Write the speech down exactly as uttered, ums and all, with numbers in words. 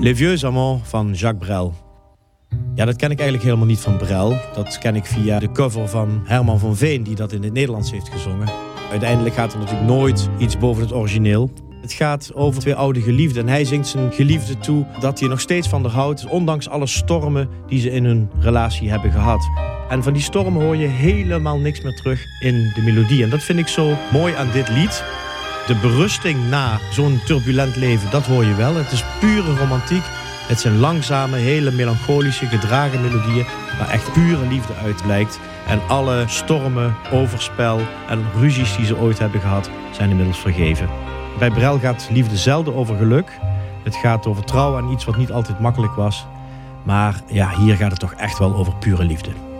Les Vieux Amants van Jacques Brel. Ja, dat ken ik eigenlijk helemaal niet van Brel. Dat ken ik via de cover van Herman van Veen, die dat in het Nederlands heeft gezongen. Uiteindelijk gaat er natuurlijk nooit iets boven het origineel. Het gaat over twee oude geliefden en hij zingt zijn geliefde toe dat hij nog steeds van haar houdt, ondanks alle stormen die ze in hun relatie hebben gehad. En van die stormen hoor je helemaal niks meer terug in de melodie. En dat vind ik zo mooi aan dit lied. De berusting na zo'n turbulent leven, dat hoor je wel. Het is pure romantiek. Het zijn langzame, hele melancholische, gedragen melodieën waar echt pure liefde uit blijkt. En alle stormen, overspel en ruzies die ze ooit hebben gehad, zijn inmiddels vergeven. Bij Brel gaat liefde zelden over geluk. Het gaat over trouw aan iets wat niet altijd makkelijk was. Maar ja, hier gaat het toch echt wel over pure liefde.